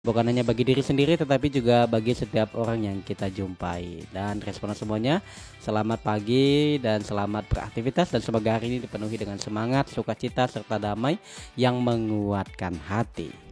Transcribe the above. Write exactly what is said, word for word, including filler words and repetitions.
Bukan hanya bagi diri sendiri tetapi juga bagi setiap orang yang kita jumpai. Dan respon semuanya, selamat pagi dan selamat beraktivitas dan semoga hari ini dipenuhi dengan semangat, sukacita serta damai yang menguatkan hati.